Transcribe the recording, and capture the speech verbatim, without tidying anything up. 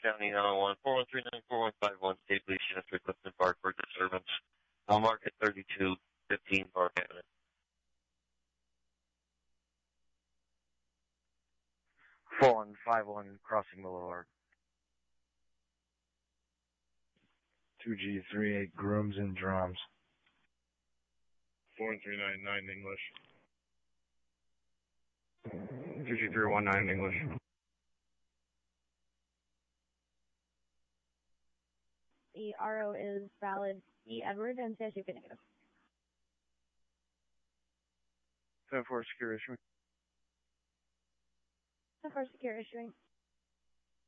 County nine one one, four one three nine four one five one, State Police Unit three, Clifton Park for disturbance. I'll mark it thirty-two fifteen Park Avenue. four one five one, Crossing Boulevard. two G three eight, Grooms and Drums. four one three nine nine English. two G three one nine English. The R O is valid. E. Edward and says you can go. ten four secure issuing. ten four secure issuing.